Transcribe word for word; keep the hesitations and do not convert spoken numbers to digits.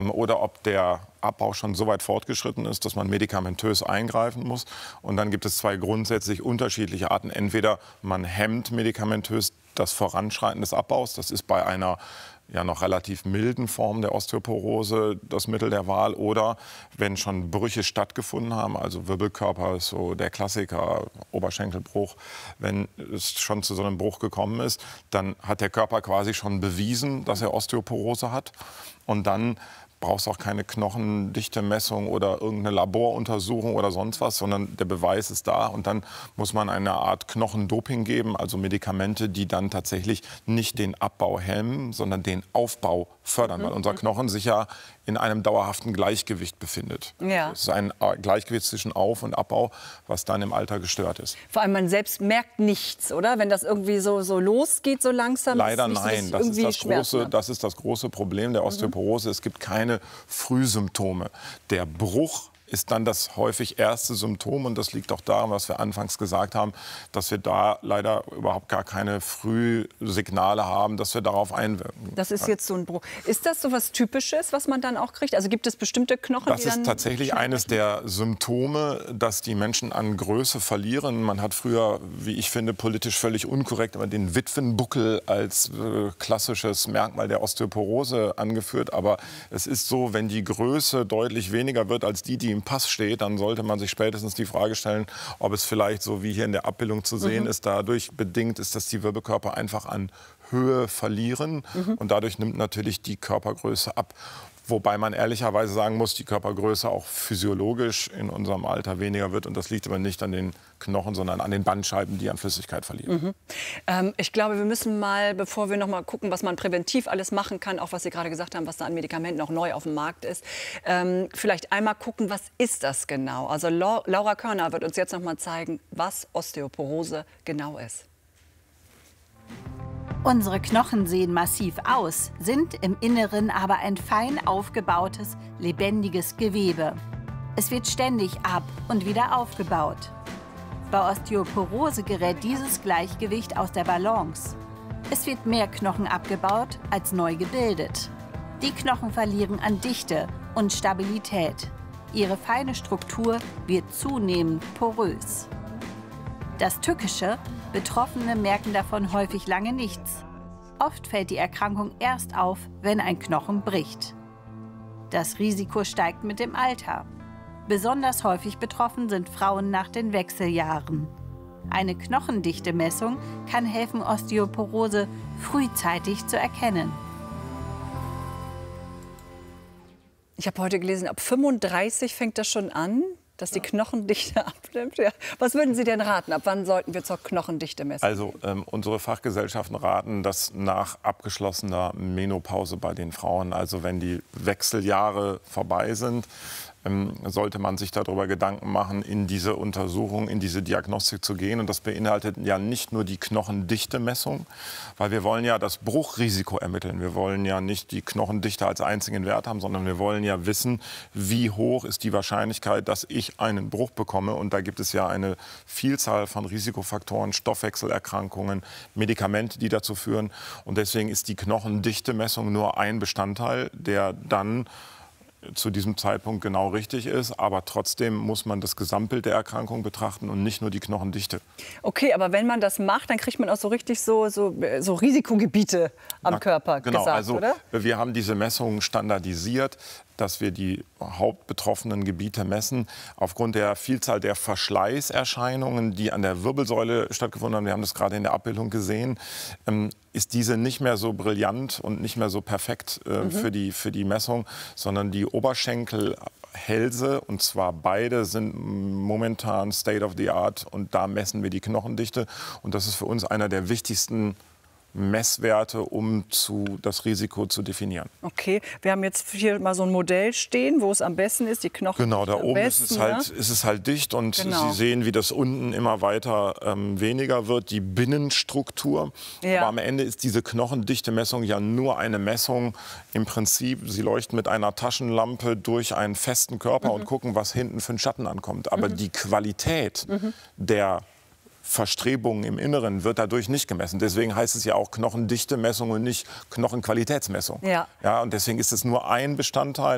oder ob der Abbau schon so weit fortgeschritten ist, dass man medikamentös eingreifen muss. Und dann gibt es zwei grundsätzlich unterschiedliche Arten. Entweder man hemmt medikamentös das Voranschreiten des Abbaus. Das ist bei einer ja noch relativ milden Form der Osteoporose das Mittel der Wahl. Oder wenn schon Brüche stattgefunden haben, also Wirbelkörper ist so der Klassiker, Oberschenkelbruch, wenn es schon zu so einem Bruch gekommen ist, dann hat der Körper quasi schon bewiesen, dass er Osteoporose hat. Und dann brauchst auch keine Knochendichte-Messung oder irgendeine Laboruntersuchung oder sonst was, sondern der Beweis ist da. Und dann muss man eine Art Knochendoping geben, also Medikamente, die dann tatsächlich nicht den Abbau hemmen, sondern den Aufbau fördern, mhm. weil unser Knochen sich ja in einem dauerhaften Gleichgewicht befindet. Ja. Es ist ein Gleichgewicht zwischen Auf- und Abbau, was dann im Alter gestört ist. Vor allem man selbst merkt nichts, oder? Wenn das irgendwie so, so losgeht, so langsam. Leider ist nein. so, Das ist das, Schmerzen große, hat. das ist das große Problem der Osteoporose. Mhm. Es gibt keine Frühsymptome. Der Bruch ist dann das häufig erste Symptom. Und das liegt auch daran, was wir anfangs gesagt haben, dass wir da leider überhaupt gar keine Frühsignale haben, dass wir darauf einwirken. Das ist jetzt so ein Bruch. Ist das so was Typisches, was man dann auch kriegt? Also gibt es bestimmte Knochen, das die dann... Das ist tatsächlich eines der Symptome, dass die Menschen an Größe verlieren. Man hat früher, wie ich finde, politisch völlig unkorrekt, aber den Witwenbuckel als äh, klassisches Merkmal der Osteoporose angeführt. Aber es ist so, wenn die Größe deutlich weniger wird als die, die im Pass steht, dann sollte man sich spätestens die Frage stellen, ob es vielleicht, so wie hier in der Abbildung zu sehen mhm. ist, dadurch bedingt ist, dass die Wirbelkörper einfach an Höhe verlieren. Mhm. Und dadurch nimmt natürlich die Körpergröße ab. Wobei man ehrlicherweise sagen muss, die Körpergröße auch physiologisch in unserem Alter weniger wird. Und das liegt aber nicht an den Knochen, sondern an den Bandscheiben, die an Flüssigkeit verlieren. Mhm. Ähm, ich glaube, wir müssen mal, bevor wir noch mal gucken, was man präventiv alles machen kann, auch was Sie gerade gesagt haben, was da an Medikamenten noch neu auf dem Markt ist, ähm, vielleicht einmal gucken, was ist das genau? Also Laura Körner wird uns jetzt noch mal zeigen, was Osteoporose genau ist. Unsere Knochen sehen massiv aus, sind im Inneren aber ein fein aufgebautes, lebendiges Gewebe. Es wird ständig ab und wieder aufgebaut. Bei Osteoporose gerät dieses Gleichgewicht aus der Balance. Es wird mehr Knochen abgebaut als neu gebildet. Die Knochen verlieren an Dichte und Stabilität. Ihre feine Struktur wird zunehmend porös. Das Tückische: Betroffene merken davon häufig lange nichts. Oft fällt die Erkrankung erst auf, wenn ein Knochen bricht. Das Risiko steigt mit dem Alter. Besonders häufig betroffen sind Frauen nach den Wechseljahren. Eine Knochendichte-Messung kann helfen, Osteoporose frühzeitig zu erkennen. Ich habe heute gelesen, ab fünfunddreißig fängt das schon an, dass die Knochendichte abnimmt. Ja. Was würden Sie denn raten? Ab wann sollten wir zur Knochendichte messen? Also ähm, unsere Fachgesellschaften raten, dass nach abgeschlossener Menopause bei den Frauen, also wenn die Wechseljahre vorbei sind, ähm, sollte man sich darüber Gedanken machen, in diese Untersuchung, in diese Diagnostik zu gehen. Und das beinhaltet ja nicht nur die Knochendichte-Messung, weil wir wollen ja das Bruchrisiko ermitteln. Wir wollen ja nicht die Knochendichte als einzigen Wert haben, sondern wir wollen ja wissen, wie hoch ist die Wahrscheinlichkeit, dass ich einen Bruch bekomme. Und da gibt es ja eine Vielzahl von Risikofaktoren, Stoffwechselerkrankungen, Medikamente, die dazu führen. Und deswegen ist die Knochendichte-Messung nur ein Bestandteil, der dann zu diesem Zeitpunkt genau richtig ist. Aber trotzdem muss man das Gesamtbild der Erkrankung betrachten und nicht nur die Knochendichte. Okay, aber wenn man das macht, dann kriegt man auch so richtig so, so, so Risikogebiete am Na, Körper genau, gesagt, also, oder? Wir haben diese Messungen standardisiert, dass wir die hauptbetroffenen Gebiete messen. Aufgrund der Vielzahl der Verschleißerscheinungen, die an der Wirbelsäule stattgefunden haben, wir haben das gerade in der Abbildung gesehen, ähm, ist diese nicht mehr so brillant und nicht mehr so perfekt äh, mhm. für die, für die Messung, sondern die Oberschenkelhälse, und zwar beide, sind momentan State of the Art, und da messen wir die Knochendichte. Und das ist für uns einer der wichtigsten Messwerte, um zu, das Risiko zu definieren. Okay, wir haben jetzt hier mal so ein Modell stehen, wo es am besten ist, die Knochen. Genau, da oben besten, ist, es halt, ja? ist es halt dicht, und genau. Sie sehen, wie das unten immer weiter ähm, weniger wird, die Binnenstruktur. Ja. Aber am Ende ist diese Knochendichte-Messung ja nur eine Messung. Im Prinzip, Sie leuchten mit einer Taschenlampe durch einen festen Körper mhm. und gucken, was hinten für einen Schatten ankommt. Aber mhm. die Qualität mhm. der Verstrebungen im Inneren wird dadurch nicht gemessen. Deswegen heißt es ja auch Knochendichte-Messung und nicht Knochenqualitätsmessung. Ja. Ja, und deswegen ist es nur ein Bestandteil.